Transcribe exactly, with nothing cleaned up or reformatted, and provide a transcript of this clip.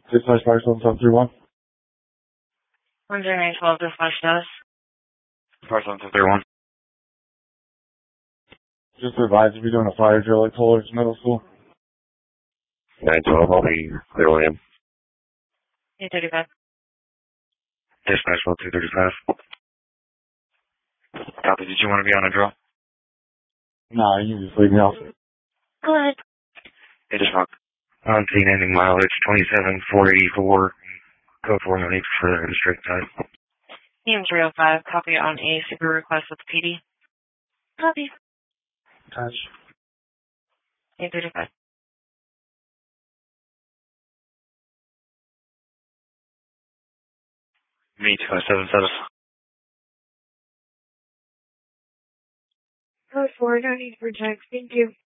Dispatch Fire seven seven three one. one zero nine twelve, dispatch status. Fire seven seven three one. Just advise if you're doing a fire drill at Coleridge Middle School. nine twelve, I'll be there when I am. eight thirty-five. Dispatch one two thirty-five. Copy, did you want to be on a drill? Nah, you can just leave me off. Go ahead. It is wrong. On scene ending mileage twenty-seven four eighty-four. Code four ninety for the straight time. E M three oh five, copy on a super request with P D. Copy. Touch. eight thirty-five. Me two five seven seven. Code four ninety for text, thank you.